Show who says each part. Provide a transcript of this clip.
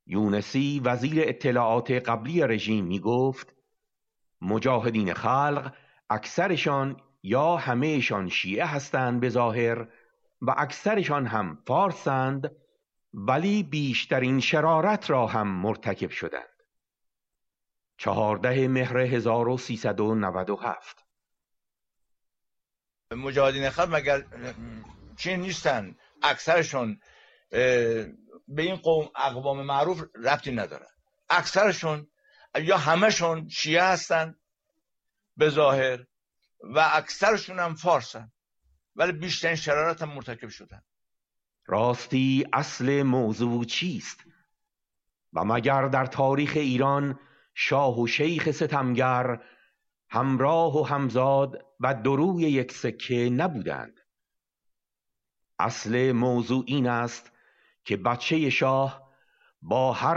Speaker 1: یونسی وزیر اطلاعات قبلی رژیم می گفت مجاهدین خلق اکثرشان یا همهشان شیعه هستند به ظاهر و اکثرشان هم فارسند، ولی بیشترین شرارت را هم مرتکب شدند. 14 مهر 1397.
Speaker 2: مجاهدین خلق مگر چی نیستن؟ اکثرشون به این اقوام معروف ربطی ندارن. اکثرشون یا همشون شیعه هستن به ظاهر و اکثرشون هم فارسن، ولی بیشترین شرارت هم مرتکب شدن.
Speaker 1: راستی اصل موضوع چیست؟ و مگر در تاریخ ایران شاه و شیخ ستمگر همراه و همزاد و دروی یک سکه نبودند؟ اصل موضوع این است که بچه شاه با هر